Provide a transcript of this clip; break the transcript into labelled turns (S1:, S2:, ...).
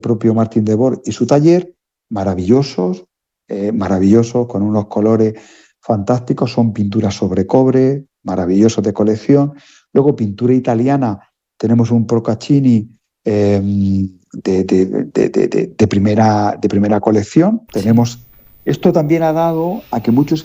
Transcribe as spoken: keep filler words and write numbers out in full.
S1: propio Martín Debord y su taller, maravillosos, eh, maravillosos, con unos colores fantásticos, son pinturas sobre cobre, maravillosos de colección. Luego pintura italiana, tenemos un Procaccini eh, de, de, de, de, de, de, primera, de primera colección.
S2: Sí.
S1: Tenemos, esto también ha dado a que muchos